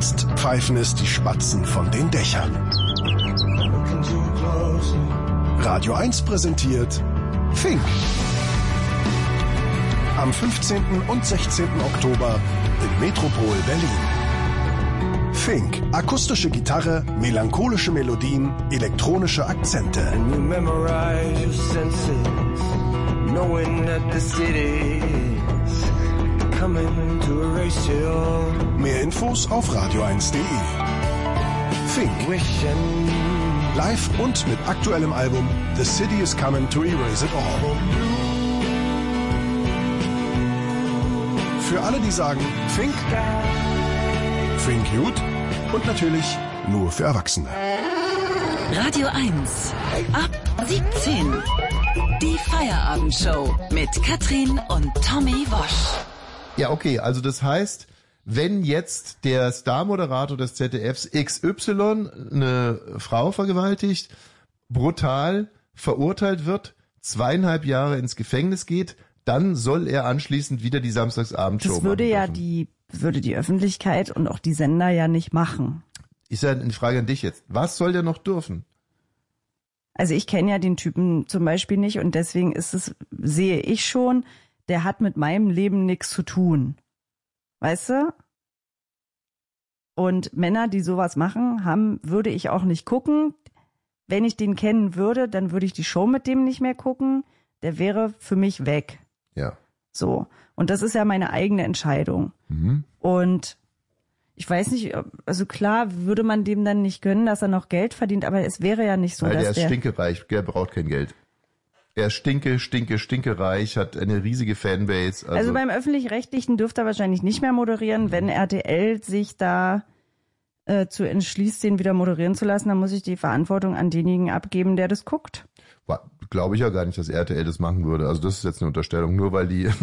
Jetzt pfeifen es die Spatzen von den Dächern. Radio 1 präsentiert Fink. Am 15. und 16. Oktober im Metropol Berlin. Fink. Akustische Gitarre, melancholische Melodien, elektronische Akzente. Mehr Infos auf radio1.de. Fink. Live und mit aktuellem Album The City is Coming to Erase It All. Für alle, die sagen Fink, Fink gut und natürlich nur für Erwachsene. Radio 1 ab 17. Die Feierabendshow mit Katrin und Tommy Wosch. Ja, okay, also das heißt, wenn jetzt der Star-Moderator des ZDFs XY eine Frau vergewaltigt, brutal verurteilt wird, 2,5 Jahre ins Gefängnis geht, dann soll er anschließend wieder die Samstagsabendshow machen. Das würde ja würde die Öffentlichkeit und auch die Sender ja nicht machen. Ist ja eine Frage an dich jetzt. Was soll der noch dürfen? Also ich kenne ja den Typen zum Beispiel nicht und deswegen sehe ich schon, der hat mit meinem Leben nichts zu tun. Weißt du? Und Männer, die sowas machen, würde ich auch nicht gucken. Wenn ich den kennen würde, dann würde ich die Show mit dem nicht mehr gucken. Der wäre für mich weg. Ja. So. Und das ist ja meine eigene Entscheidung. Mhm. Und ich weiß nicht, also klar würde man dem dann nicht gönnen, dass er noch Geld verdient, aber es wäre ja nicht so, weil dass der ist stinkereich, der braucht kein Geld. Er ist stinkereich, hat eine riesige Fanbase. Also beim Öffentlich-Rechtlichen dürfte er wahrscheinlich nicht mehr moderieren. Wenn RTL sich da zu entschließt, den wieder moderieren zu lassen, dann muss ich die Verantwortung an denjenigen abgeben, der das guckt. Glaube ich ja gar nicht, dass RTL das machen würde. Also das ist jetzt eine Unterstellung, nur weil die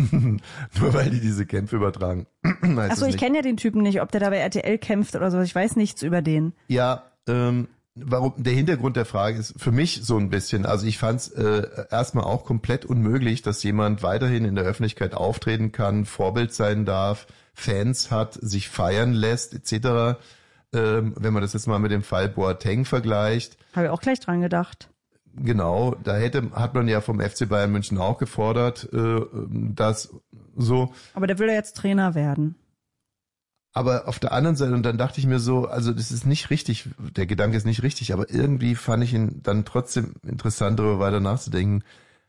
diese Kämpfe übertragen. Achso, ich kenne ja den Typen nicht, ob der da bei RTL kämpft oder so. Ich weiß nichts über den. Ja, warum? Der Hintergrund der Frage ist für mich so ein bisschen, also ich fand es erstmal auch komplett unmöglich, dass jemand weiterhin in der Öffentlichkeit auftreten kann, Vorbild sein darf, Fans hat, sich feiern lässt, etc. Wenn man das jetzt mal mit dem Fall Boateng vergleicht. Habe ich auch gleich dran gedacht. Genau, hat man ja vom FC Bayern München auch gefordert, dass so. Aber der will ja jetzt Trainer werden. Aber auf der anderen Seite, und dann dachte ich mir so, also das ist nicht richtig, der Gedanke ist nicht richtig, aber irgendwie fand ich ihn dann trotzdem interessant, darüber weiter nachzudenken.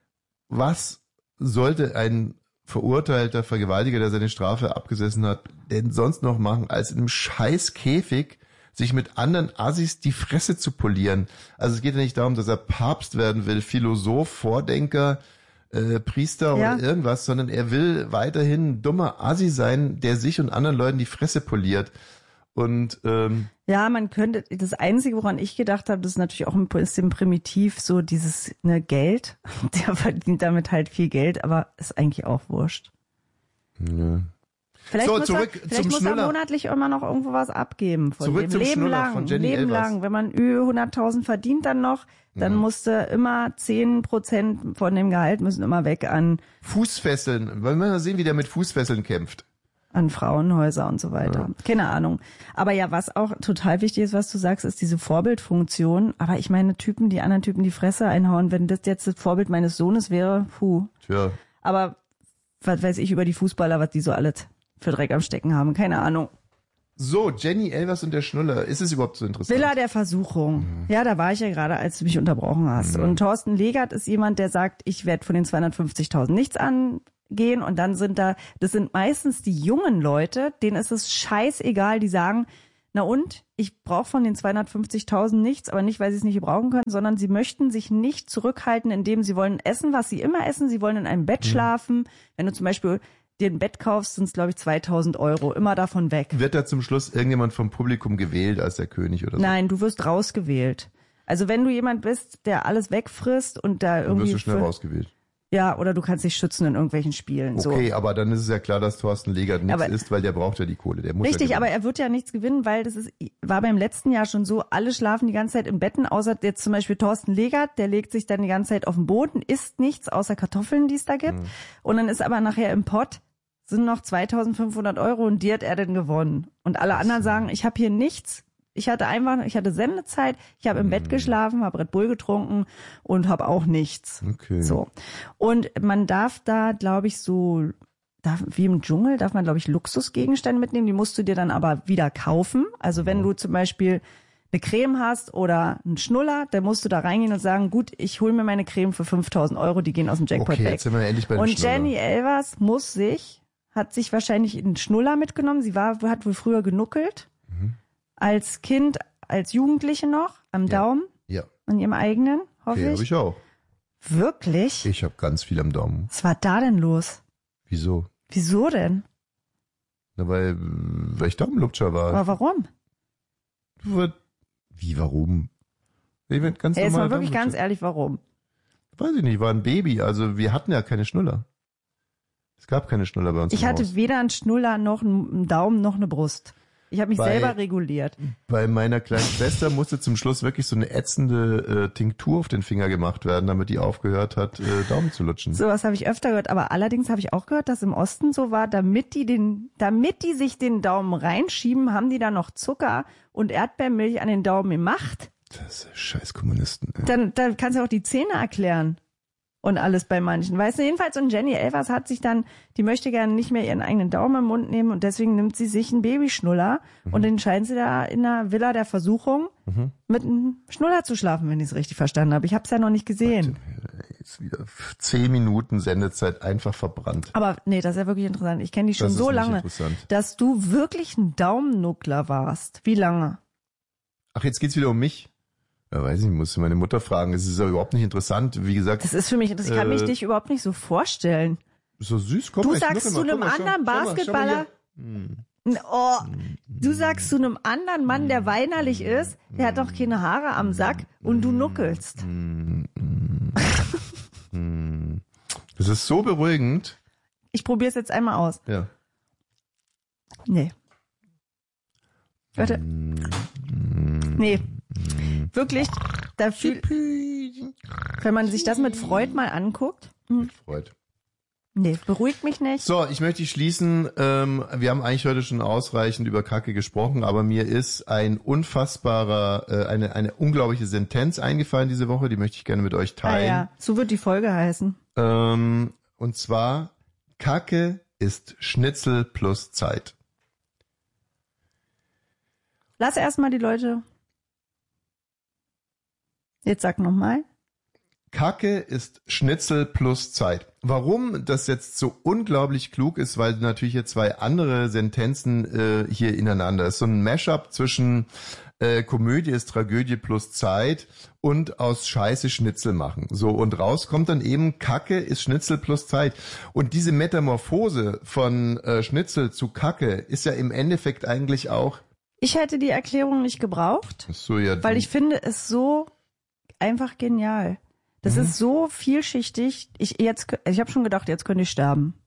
Was sollte ein verurteilter Vergewaltiger, der seine Strafe abgesessen hat, denn sonst noch machen, als in einem scheiß Käfig sich mit anderen Assis die Fresse zu polieren? Also es geht ja nicht darum, dass er Papst werden will, Philosoph, Vordenker, Priester oder irgendwas, sondern er will weiterhin ein dummer Assi sein, der sich und anderen Leuten die Fresse poliert. Und ja, man könnte, das Einzige, woran ich gedacht habe, das ist natürlich auch ein bisschen primitiv, so dieses Geld. Der verdient damit halt viel Geld, aber ist eigentlich auch wurscht. Ja. Vielleicht muss er monatlich immer noch irgendwo was abgeben von zurück dem zum Leben Schnuller lang. von Jenny Leben Elvers. lang. Wenn man über 100.000 verdient dann musste immer 10% von dem Gehalt müssen immer weg an Fußfesseln. Wollen wir mal sehen, wie der mit Fußfesseln kämpft. An Frauenhäuser und so weiter. Ja. Keine Ahnung. Aber ja, was auch total wichtig ist, was du sagst, ist diese Vorbildfunktion. Aber ich meine, die anderen Typen die Fresse einhauen, wenn das jetzt das Vorbild meines Sohnes wäre, Tja. Aber was weiß ich über die Fußballer, was die so alles für Dreck am Stecken haben. Keine Ahnung. So, Jenny Elvers und der Schnuller. Ist es überhaupt so interessant? Villa der Versuchung. Ja, da war ich ja gerade, als du mich unterbrochen hast. Und Thorsten Legert ist jemand, der sagt, ich werde von den 250.000 nichts angehen. Und dann das sind meistens die jungen Leute, denen ist es scheißegal, die sagen, na und, ich brauche von den 250.000 nichts, aber nicht, weil sie es nicht gebrauchen können, sondern sie möchten sich nicht zurückhalten, indem sie wollen essen, was sie immer essen. Sie wollen in einem Bett schlafen. Wenn du zum Beispiel dir ein Bett kaufst, sind es, glaube ich, 2.000 €. Immer davon weg. Wird da zum Schluss irgendjemand vom Publikum gewählt als der König oder so? Nein, du wirst rausgewählt. Also wenn du jemand bist, der alles wegfrisst und da irgendwie... Dann wirst du schnell rausgewählt. Ja, oder du kannst dich schützen in irgendwelchen Spielen. Okay, so. Aber dann ist es ja klar, dass Thorsten Legert nichts ist, weil der braucht ja die Kohle. Der muss richtig, ja aber er wird ja nichts gewinnen, weil war beim letzten Jahr schon so, alle schlafen die ganze Zeit in Betten, außer jetzt zum Beispiel Thorsten Legert, der legt sich dann die ganze Zeit auf den Boden, isst nichts außer Kartoffeln, die es da gibt. Und dann ist aber nachher im Pott sind noch 2.500 € und die hat er denn gewonnen. Und alle anderen sagen, ich habe hier nichts. Ich hatte Sendezeit, ich habe im Bett geschlafen, habe Red Bull getrunken und habe auch nichts. Okay. So. Und man darf da, glaube ich, wie im Dschungel, darf man, glaube ich, Luxusgegenstände mitnehmen. Die musst du dir dann aber wieder kaufen. Also wenn du zum Beispiel eine Creme hast oder einen Schnuller, dann musst du da reingehen und sagen, gut, ich hole mir meine Creme für 5.000 €, die gehen aus dem Jackpot Okay, weg. jetzt sind wir endlich bei den Und Schnuller. Jenny Elvers hat sich wahrscheinlich einen Schnuller mitgenommen. Sie hat wohl früher genuckelt. Als Kind, als Jugendliche noch, am Daumen, Ja. an ihrem eigenen, hoffe Okay, ich. habe ich auch. Wirklich? Ich habe ganz viel am Daumen. Was war da denn los? Wieso? Wieso denn? Na, weil ich Daumenlutscher war. Aber warum? Wie, warum? Ich bin ganz Jetzt mal normaler wirklich ganz Daumenlutscher. ehrlich, warum? Weiß ich nicht, war ein Baby. Also wir hatten ja keine Schnuller. Es gab keine Schnuller bei uns Ich im hatte Haus. weder einen Schnuller noch einen Daumen noch eine Brust. Ich habe mich selber reguliert. Bei meiner kleinen Schwester musste zum Schluss wirklich so eine ätzende Tinktur auf den Finger gemacht werden, damit die aufgehört hat, Daumen zu lutschen. Sowas habe ich öfter gehört, aber allerdings habe ich auch gehört, dass im Osten so war, damit die sich den Daumen reinschieben, haben die da noch Zucker und Erdbeermilch an den Daumen gemacht. Das ist scheiß Kommunisten. Ey. Dann kannst du auch die Zähne erklären. Und alles bei manchen. Weißt du, jedenfalls, und Jenny Elvers die möchte gerne nicht mehr ihren eigenen Daumen im Mund nehmen und deswegen nimmt sie sich einen Babyschnuller und den scheint sie da in der Villa der Versuchung mit einem Schnuller zu schlafen, wenn ich es richtig verstanden habe. Ich habe es ja noch nicht gesehen. Jetzt wieder 10 Minuten Sendezeit einfach verbrannt. Aber nee, das ist ja wirklich interessant. Ich kenne dich schon Das ist so nicht lange, interessant. dass du wirklich ein Daumennuckler warst. Wie lange? Ach, jetzt geht's wieder um mich. Ja, weiß ich nicht, musste meine Mutter fragen. Es ist ja überhaupt nicht interessant. Wie gesagt, Das ist für mich, ich kann mich dich überhaupt nicht so vorstellen. so süß. Komm Du mal, ich sagst zu knuffel einem mal. anderen Schau mal Basketballer, du sagst zu einem anderen Mann, der weinerlich ist, der hat doch keine Haare am Sack und du nuckelst. Das ist so beruhigend. Ich probiere es jetzt einmal aus. Ja. Nee. Warte. Nee. Wirklich, wenn man sich das mit Freud mal anguckt, Freut. nee, beruhigt mich nicht. So, ich möchte schließen. Wir haben eigentlich heute schon ausreichend über Kacke gesprochen, aber mir ist ein unfassbarer, eine unglaubliche Sentenz eingefallen diese Woche, die möchte ich gerne mit euch teilen. Ja, so wird die Folge heißen. Und zwar, Kacke ist Schnitzel plus Zeit. Lass erstmal die Leute. Jetzt sag nochmal. Kacke ist Schnitzel plus Zeit. Warum das jetzt so unglaublich klug ist, weil natürlich hier zwei andere Sentenzen hier ineinander ist. So ein Mashup zwischen Komödie ist Tragödie plus Zeit und aus Scheiße Schnitzel machen. So, und raus kommt dann eben Kacke ist Schnitzel plus Zeit. Und diese Metamorphose von Schnitzel zu Kacke ist ja im Endeffekt eigentlich auch... Ich hätte die Erklärung nicht gebraucht, So, ja, weil ich finde es so einfach genial. Das ist so vielschichtig. Ich habe schon gedacht, jetzt könnte ich sterben.